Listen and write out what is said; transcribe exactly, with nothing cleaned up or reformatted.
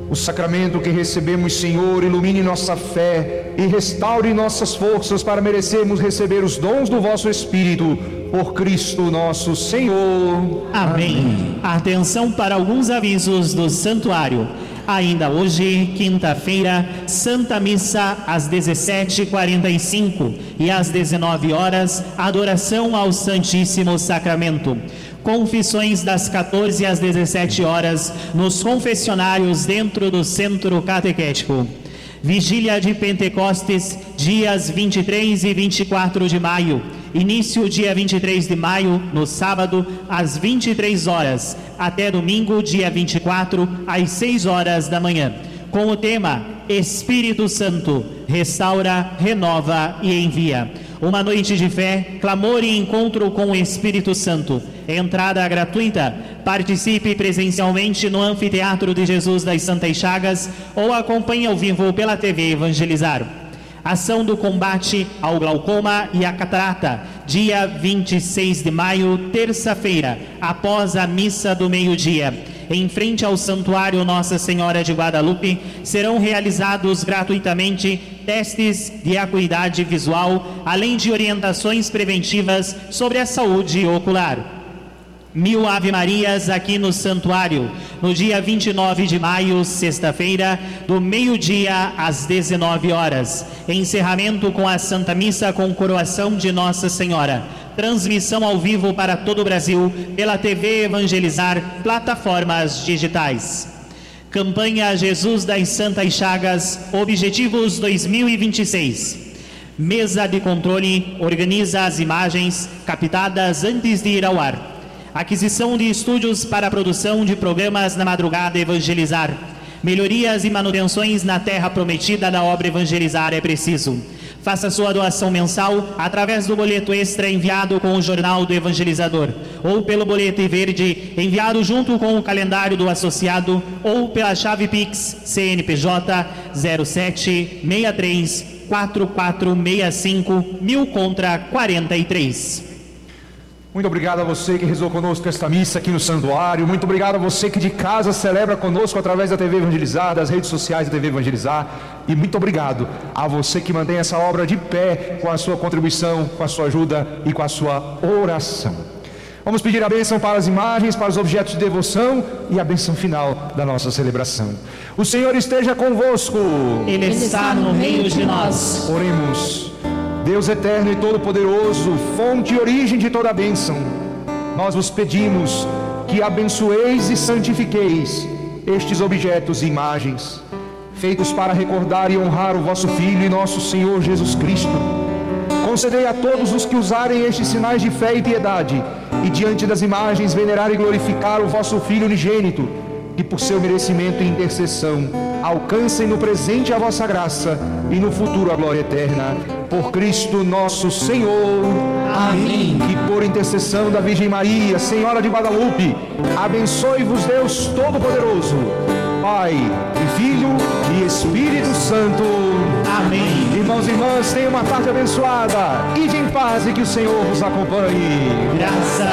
O sacramento que recebemos, Senhor, ilumine nossa fé e restaure nossas forças para merecermos receber os dons do vosso Espírito, por Cristo nosso Senhor. Amém. Amém. Atenção para alguns avisos do santuário. Ainda hoje, quinta-feira, Santa Missa às dezessete e quarenta e cinco e às dezenove horas, adoração ao Santíssimo Sacramento. Confissões das quatorze às dezessete horas nos confessionários dentro do Centro Catequético. Vigília de Pentecostes, dias vinte e três e vinte e quatro de maio. Início dia vinte e três de maio, no sábado, às vinte e três horas, até domingo, dia vinte e quatro, às seis horas da manhã. Com o tema Espírito Santo, restaura, renova e envia. Uma noite de fé, clamor e encontro com o Espírito Santo. Entrada gratuita. Participe presencialmente no Anfiteatro de Jesus das Santas Chagas ou acompanhe ao vivo pela T V Evangelizar. Ação do combate ao glaucoma e à catarata, dia vinte e seis de maio, terça-feira, após a missa do meio-dia. Em frente ao Santuário Nossa Senhora de Guadalupe, serão realizados gratuitamente testes de acuidade visual, além de orientações preventivas sobre a saúde ocular. Mil Ave Marias aqui no Santuário, no dia vinte e nove de maio, sexta-feira, do meio-dia às dezenove horas. Encerramento com a Santa Missa com coroação de Nossa Senhora. Transmissão ao vivo para todo o Brasil pela T V Evangelizar, plataformas digitais. Campanha Jesus das Santas Chagas, Objetivos dois mil e vinte e seis. Mesa de controle organiza as imagens captadas antes de ir ao ar. Aquisição de estúdios para a produção de programas na madrugada Evangelizar. Melhorias e manutenções na terra prometida da obra Evangelizar é preciso. Faça sua doação mensal através do boleto extra enviado com o Jornal do Evangelizador, ou pelo boleto verde enviado junto com o calendário do associado, ou pela chave Pix C N P J zero sete seis três quatro quatro seis cinco mil contra quarenta e três. Muito obrigado a você que rezou conosco esta missa aqui no Santuário. Muito obrigado a você que de casa celebra conosco através da T V Evangelizar, das redes sociais da T V Evangelizar. E muito obrigado a você que mantém essa obra de pé com a sua contribuição, com a sua ajuda e com a sua oração. Vamos pedir a bênção para as imagens, para os objetos de devoção e a bênção final da nossa celebração. O Senhor esteja convosco. Ele está no meio de nós. Oremos. Deus eterno e todo-poderoso, fonte e origem de toda a bênção, nós vos pedimos que abençoeis e santifiqueis estes objetos e imagens, feitos para recordar e honrar o vosso Filho e nosso Senhor Jesus Cristo. Concedei a todos os que usarem estes sinais de fé e piedade, e diante das imagens venerar e glorificar o vosso Filho unigênito, que por seu merecimento e intercessão alcancem no presente a vossa graça e no futuro a glória eterna. Por Cristo nosso Senhor. Amém. E por intercessão da Virgem Maria, Senhora de Guadalupe, abençoe-vos Deus Todo-Poderoso, Pai e Filho e Espírito Santo. Amém. Irmãos e irmãs, tenham uma tarde abençoada. Ide em paz e que o Senhor vos acompanhe. Graças